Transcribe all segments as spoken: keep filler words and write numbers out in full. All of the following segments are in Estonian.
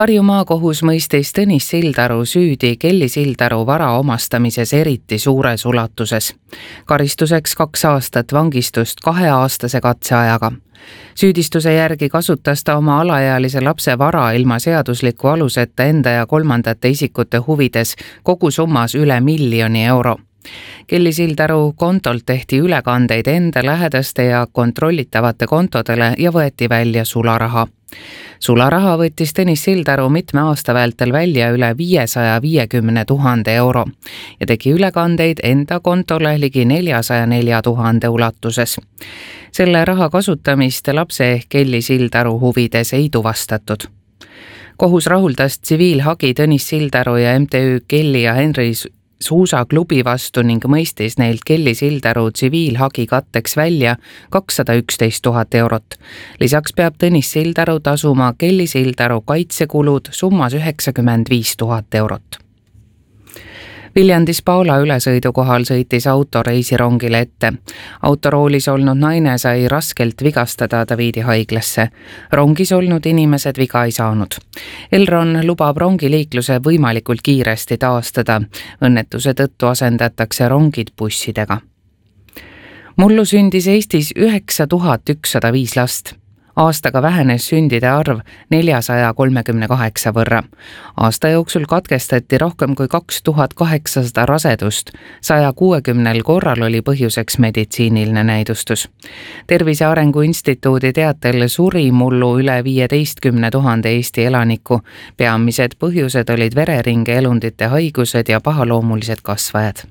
Harju maakohus mõistis Tõnis Sildaru süüdi Kelly Sildaru vara omastamises eriti suures ulatuses. Karistuseks kaks aastat vangistust kaheaastase katseajaga. Süüdistuse järgi kasutas ta oma alaealise lapse vara ilma seadusliku aluseta enda ja kolmandate isikute huvides kogu summas üle miljoni euro. Kelly Sildaru kontolt tehti ülekandeid enda lähedaste ja kontrollitavate kontodele ja võeti välja sularaha. Sularaha võttis Tõnis Sildaru mitme aasta vältel välja üle viiesaja viiekümne tuhande euro ja tegi ülekandeid enda kontole ligi neljasaja nelja tuhande ulatuses. Selle raha kasutamist lapse ehk Kelly Sildaru huvides ei tuvastatud. Kohus rahuldas tsiviilhagi Tõnis Sildaru ja M T Ü Kelly ja Henry Suusa klubi vastu ning mõistis neilt Kelly Sildaru tsiviilhagi katteks välja kakssada üksteist tuhat eurot. Lisaks peab Tõnis Sildaru tasuma Kelly Sildaru kaitsekulud summas üheksakümmend viis tuhat eurot. Viljandis Paula ülesõidu kohal sõitis auto reisirongile ette. Autoroolis olnud naine sai raskelt vigastada, ta viidi haiglasse. Rongis olnud inimesed viga ei saanud. Elron lubab rongiliikluse võimalikult kiiresti taastada. Õnnetuse tõttu asendatakse rongid bussidega. Mullu sündis Eestis üheksa tuhat ükssada viis last. Aastaga vähenes sündide arv neljasaja kolmekümne kaheksa võrra. Aasta jooksul katkestati rohkem kui kaks tuhat kaheksasada rasedust, saja kuuekümnel korral oli põhjuseks meditsiiniline näidustus. Tervise Arengu Instituudi teatel suri mullu üle viieteistkümne tuhande Eesti elaniku. Peamised põhjused olid vereringe elundite haigused ja pahaloomulised kasvajad.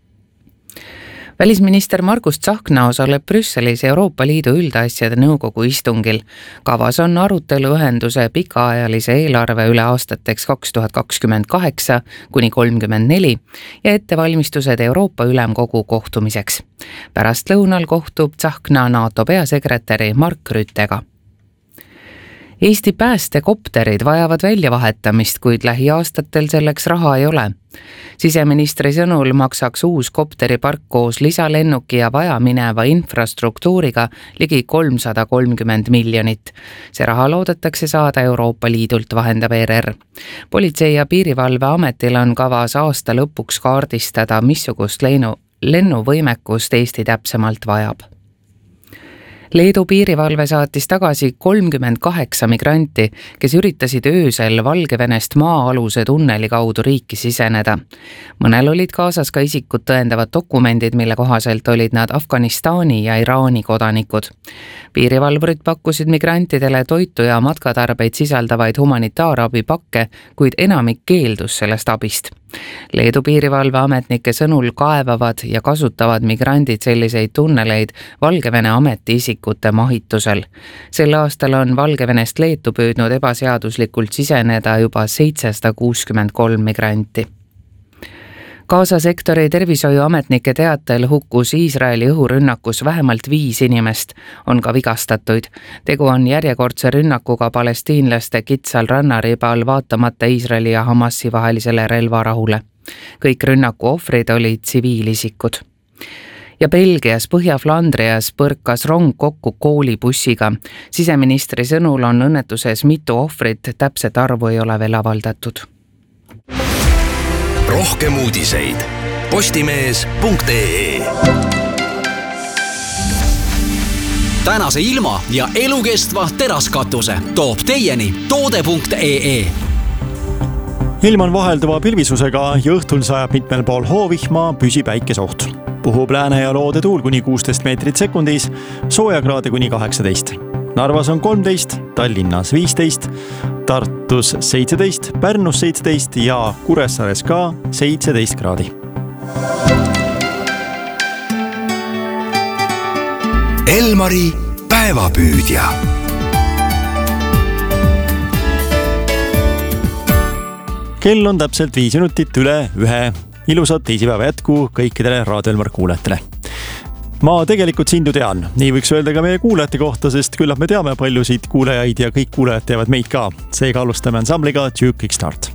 Välisminister Margus Tsahkna osaleb Brüsselis Euroopa Liidu üldasjade nõukogu istungil. Kavas on arutelu ühenduse pikaajalise eelarve üle aastateks kaks tuhat kakskümmend kaheksa kuni kolmkümmend neli ja ettevalmistused Euroopa Ülemkogu kohtumiseks. Pärast lõunal kohtub Tsahkna NATO peasekretäri Mark Rüttega. Eesti päästekopterid vajavad väljavahetamist, kuid lähiaastatel selleks raha ei ole. Siseministri sõnul maksaks uus kopteripark koos lisalennuki ja vajamineva infrastruktuuriga ligi kolmsada kolmkümmend miljonit. See raha loodetakse saada Euroopa Liidult, vahendab E R R. Politsei- ja piirivalveametil on kavas aasta lõpuks kaardistada, missugust lennu, lennuvõimekust Eesti täpsemalt vajab. Leedu piirivalve saatis tagasi kolmkümmend kaheksa migranti, kes üritasid öösel Valgevenest maa-aluse tunneli kaudu riiki siseneda. Mõnel olid kaasas ka isikut tõendavad dokumendid, mille kohaselt olid nad Afganistani ja Iraani kodanikud. Piirivalvurid pakkusid migrantidele toitu ja matkatarbeid sisaldavaid humanitaarabipakke, kuid enamik keeldus sellest abist. Leedu piirivalveametnike sõnul kaevavad ja kasutavad migrandid selliseid tunneleid Valgevene ametiisikute mahitusel. Sel aastal on Valgevenest Leetu püüdnud ebaseaduslikult siseneda juba seitsesada kuuskümmend kolm migranti. Gaza sektori tervishoiuametnike teatel hukkus Iisraeli õhurünnakus vähemalt viis inimest, on ka vigastatuid. Tegu on järjekordse rünnakuga palestiinlaste kitsal rannaribal vaatamata Iisraeli ja Hamasi vahelisele relvarahule. Kõik rünnaku ohvrid olid tsiviilisikud. Ja Belgias Põhja-Flandrias põrkas rong kokku koolibussiga. Siseministri sõnul on õnnetuses mitu ohvrit, täpset arvu ei ole veel avaldatud. Rohkem uudiseid postimees punkt ee. Tänase ilma ja elukestva teraskatuse toob teieni toode punkt ee. Ilm on vahelduva pilvisusega ja õhtul sajab mitmel pool hoovihma, püsib päikesoht. Puhub lääne ja loode tuul kuni kuusteist meetrit sekundis, soojakraade kuni kaheksateist. Narvas on kolmteist, Tallinnas viisteist, Tartus seitseteist, Pärnus seitseteist ja Kuressaares ka seitseteist kraadi. Elmari päevapüüdja. Kell on täpselt viis minutit üle ühe. Ilusat teisipäeva jätku kõikidele Raadio Elmar kuulajatele. Ma tegelikult sind ju tean, nii võiks öelda ka meie kuulajate kohta, sest küllap me teame paljusid kuulajaid ja kõik kuulajad teavad meid ka. Seega alustame ansambliga Duke Kickstart.